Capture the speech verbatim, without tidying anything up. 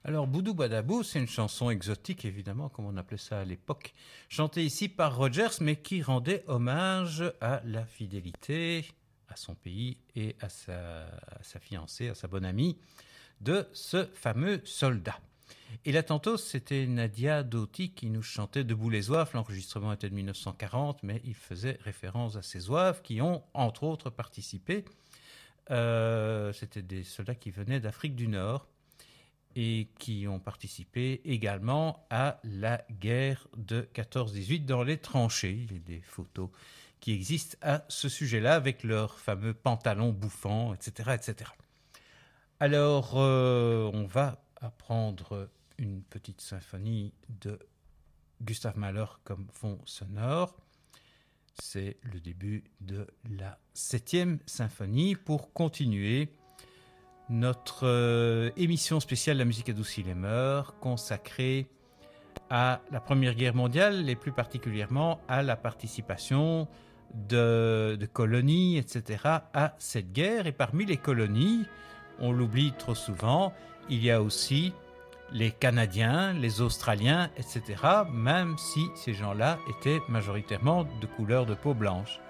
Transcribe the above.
Alors, Boudou Badabou, c'est une chanson exotique, évidemment, comme on appelait ça à l'époque, chantée ici par Rogers, mais qui rendait hommage à la fidélité à son pays et à sa, à sa fiancée, à sa bonne amie, de ce fameux soldat. Et là, tantôt, c'était Nadia Doti qui nous chantait Debout les Zouaves. L'enregistrement était de mille neuf cent quarante, mais il faisait référence à ces Zouaves qui ont, entre autres, participé. Euh, c'était des soldats qui venaient d'Afrique du Nord et qui ont participé également à la guerre de quatorze dix-huit dans les tranchées. Il y a des photos qui existent à ce sujet-là avec leurs fameux pantalons bouffants, et cetera, et cetera. Alors, euh, on va apprendre une petite symphonie de Gustave Mahler comme fond sonore. C'est le début de la septième symphonie pour continuer notre euh, émission spéciale La musique adoucit les mœurs, consacrée à la Première Guerre mondiale et plus particulièrement à la participation de, de colonies, et cetera à cette guerre. Et parmi les colonies, on l'oublie trop souvent, il y a aussi les Canadiens, les Australiens, et cetera, même si ces gens-là étaient majoritairement de couleur de peau blanche.